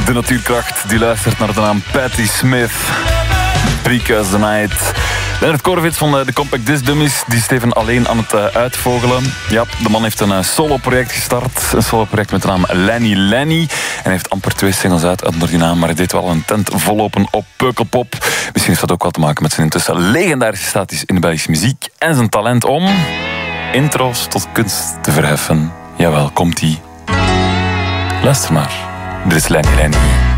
de natuurkracht die luistert naar de naam Patti Smith. Because the Night. Leonard Korvits van de Compact Disc Dummies, die is even alleen aan het uitvogelen. Ja, de man heeft een solo-project gestart. Een solo-project met de naam Lenny Lenny. En hij heeft amper 2 singles uit onder die naam, maar hij deed wel een tent vollopen op Pukkelpop. Misschien heeft dat ook wel te maken met zijn intussen legendarische status in de Belgische muziek en zijn talent om intro's tot kunst te verheffen. Jawel, komt-ie. Luister maar. Dit is Lenny Lenny.